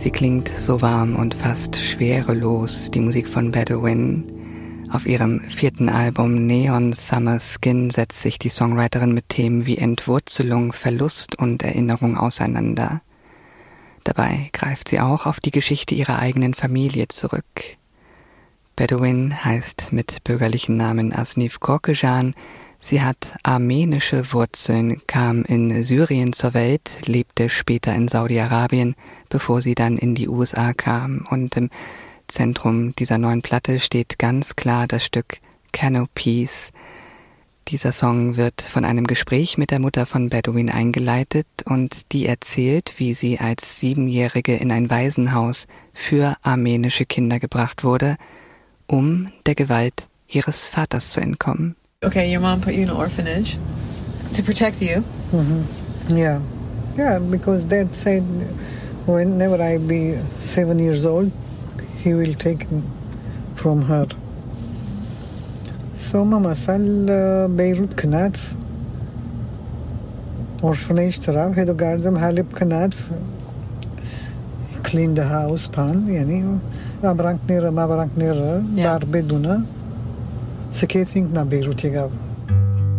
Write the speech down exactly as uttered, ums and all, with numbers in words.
Sie klingt so warm und fast schwerelos, die Musik von Bedouin. Auf ihrem vierten Album Neon Summer Skin setzt sich die Songwriterin mit Themen wie Entwurzelung, Verlust und Erinnerung auseinander. Dabei greift sie auch auf die Geschichte ihrer eigenen Familie zurück. Bedouin heißt mit bürgerlichen Namen Asnif Korkejan. Sie hat armenische Wurzeln, kam in Syrien zur Welt, lebte später in Saudi-Arabien, bevor sie dann in die U S A kam. Und im Zentrum dieser neuen Platte steht ganz klar das Stück Canopies. Dieser Song wird von einem Gespräch mit der Mutter von Bedouin eingeleitet und die erzählt, wie sie als Siebenjährige in ein Waisenhaus für armenische Kinder gebracht wurde, um der Gewalt ihres Vaters zu entkommen. Okay, your mom put you in an orphanage to protect you. Mm-hmm. Yeah, yeah, because Dad said whenever I be seven years old, he will take him from her. So Mama sal Beirut knat orphanage taraf hedo gardem Halib knat clean the house pan yani ma brank nira ma brank nira bar beduna سكيتينج نا بيروت يقاب